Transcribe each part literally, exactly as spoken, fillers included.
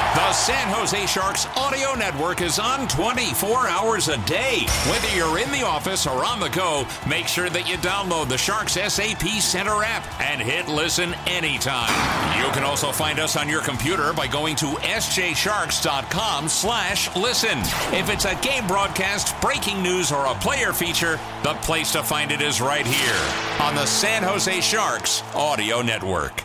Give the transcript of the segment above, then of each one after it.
The San Jose Sharks audio network is on twenty-four hours a day. Whether you're in the office or on the go, make sure that you download the Sharks S A P Center app and hit listen anytime. You can also find us on your computer by going to sjsharks.com slash listen. If it's a game broadcast, breaking news, or a player feature, the place to find it is right here on the San Jose Sharks audio network.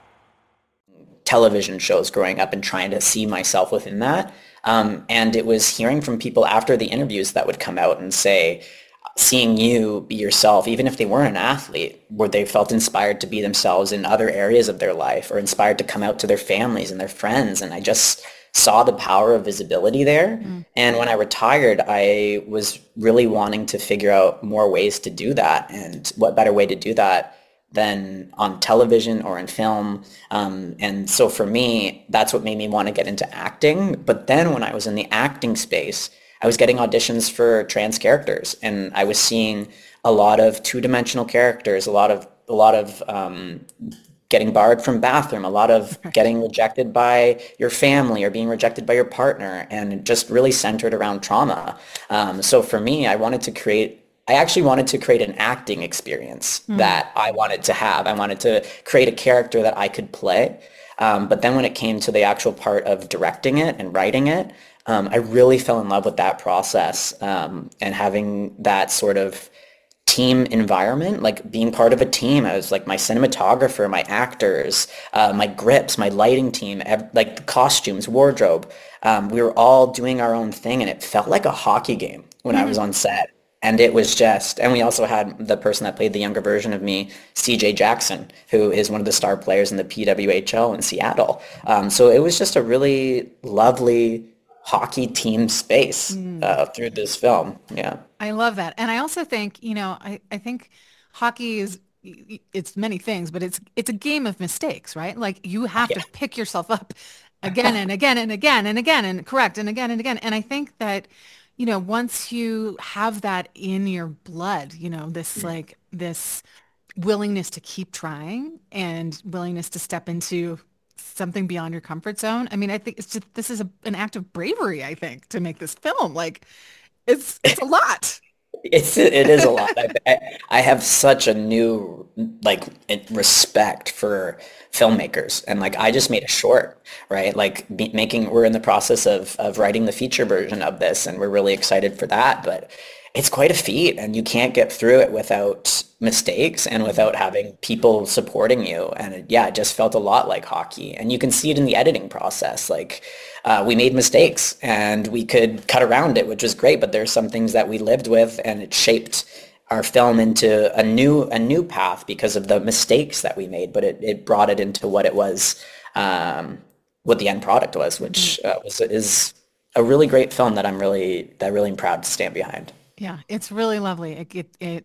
Television shows growing up and trying to see myself within that. Um, and it was hearing from people after the interviews that would come out and say, seeing you be yourself, even if they weren't an athlete, where they felt inspired to be themselves in other areas of their life or inspired to come out to their families and their friends. And I just saw the power of visibility there. Mm. And when I retired, I was really wanting to figure out more ways to do that. And what better way to do that than on television or in film. Um, and so for me, that's what made me want to get into acting. But then when I was in the acting space, I was getting auditions for trans characters, and I was seeing a lot of two-dimensional characters, a lot of a lot of um, getting barred from bathroom, a lot of getting rejected by your family or being rejected by your partner, and just really centered around trauma. Um, so for me, I wanted to create I actually wanted to create an acting experience mm. that I wanted to have. I wanted to create a character that I could play. Um, but then when it came to the actual part of directing it and writing it, um, I really fell in love with that process um, and having that sort of team environment, like being part of a team. I was like my cinematographer, my actors, uh, my grips, my lighting team, ev- like the costumes, wardrobe. Um, we were all doing our own thing, and it felt like a hockey game when mm. I was on set. And it was just, and we also had the person that played the younger version of me, C J Jackson, who is one of the star players in the P W H L in Seattle. Um, so it was just a really lovely hockey team space mm. uh, through this film. Yeah. I love that. And I also think, you know, I, I think hockey is, it's many things, but it's, it's a game of mistakes, right? Like you have yeah. to pick yourself up again and again and again and again and correct and again and again. And I think that, you know, once you have that in your blood, you know, this like this willingness to keep trying and willingness to step into something beyond your comfort zone. I mean, I think it's just, this is a, an act of bravery, I think, to make this film. Like it's, it's a lot. It's, it is a lot. I, I have such a new, like, respect for filmmakers. And, like, I just made a short, right? Like, be, making, we're in the process of, of writing the feature version of this, and we're really excited for that. But it's quite a feat, and you can't get through it without mistakes and without having people supporting you. And it, yeah, it just felt a lot like hockey. And you can see it in the editing process. Like, uh, we made mistakes and we could cut around it, which was great. But there's some things that we lived with, and it shaped our film into a new a new path because of the mistakes that we made. But it, it brought it into what it was, um, what the end product was, which uh, was is a really great film that I'm really that really am proud to stand behind. Yeah, it's really lovely. It, it it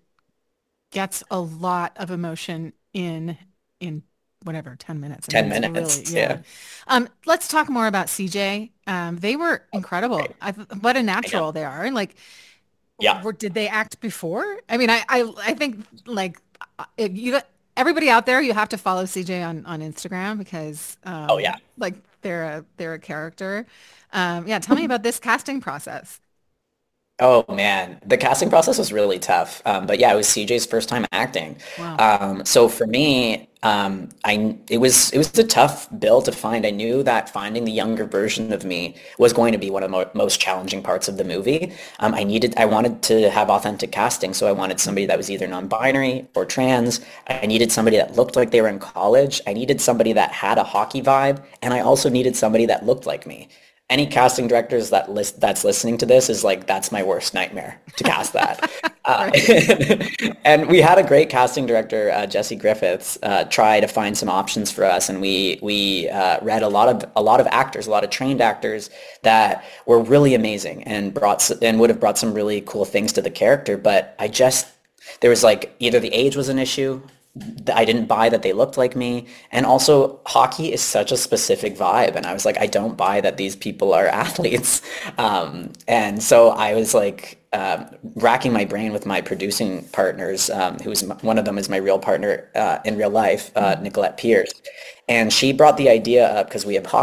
gets a lot of emotion in in whatever ten minutes. I mean, ten minutes. Really, yeah. yeah. Um, let's talk more about C J. Um, they were incredible. Okay. I, what a natural they are. Like, yeah. Were, did they act before? I mean, I I, I think like if you everybody out there, you have to follow C J on on Instagram because um, oh yeah, like they're a they're a character. Um, yeah, tell me about this casting process. Oh man, the casting process was really tough. Um, but yeah, it was C J's first time acting. Wow. Um, so for me, um, I it was it was a tough bill to find. I knew that finding the younger version of me was going to be one of the mo- most challenging parts of the movie. Um, I needed, I wanted to have authentic casting, so I wanted somebody that was either non-binary or trans. I needed somebody that looked like they were in college. I needed somebody that had a hockey vibe, and I also needed somebody that looked like me. Any casting directors that list that's listening to this is like, that's my worst nightmare to cast that. uh, and we had a great casting director, uh, Jesse Griffiths, uh, try to find some options for us, and we we uh, read a lot of a lot of actors, a lot of trained actors that were really amazing and brought and would have brought some really cool things to the character. But I just there was like either the age was an issue. I didn't buy that they looked like me. And also, hockey is such a specific vibe. And I was like, I don't buy that these people are athletes. Um, and so I was like um, racking my brain with my producing partners, um, who's one of them is my real partner uh, in real life, uh, Nicolette Pierce. And she brought the idea up because we have